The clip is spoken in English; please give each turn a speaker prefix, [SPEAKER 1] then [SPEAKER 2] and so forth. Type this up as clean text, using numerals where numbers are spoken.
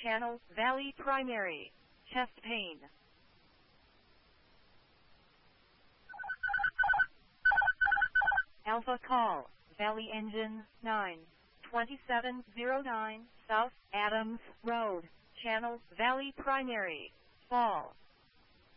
[SPEAKER 1] Channel Valley Primary. Chest pain. Alpha call. Valley engine 92709 South Adams Road. Channel Valley Primary. Fall.